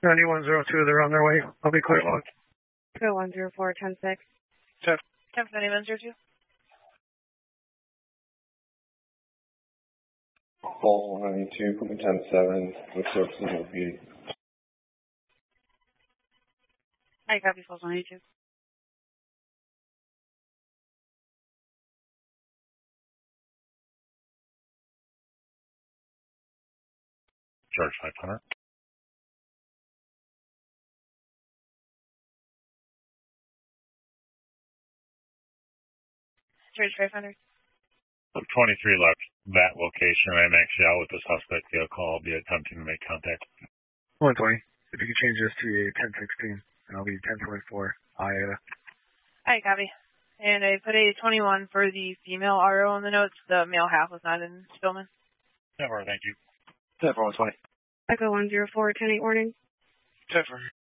9102, they're on their way. I'll be clear log. Go 104-10-6. 10. 10 for 9102. Call 92, put me 10-7, with services will be. I copy, Falls 92. Charge 500. Charge 500. 23 left that location. I'm actually out with the suspect vehicle. I'll be attempting to make contact. 120. If you could change this to a 1016, and I'll be 1024. I copy. And I put a 21 for the female RO in the notes. The male half was not in Spillman. Never, thank you. 10 for 120. Echo 104-10-8 warning. 10 for